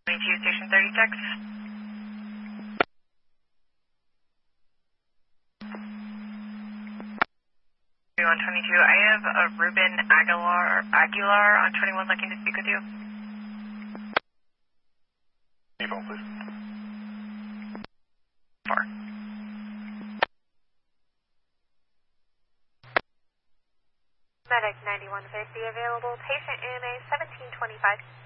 22 Station 36. 2122. I have a Ruben Aguilar on 21 looking to speak with you. Your phone, please. 4. Medic 9150 available. Patient AMA 1725.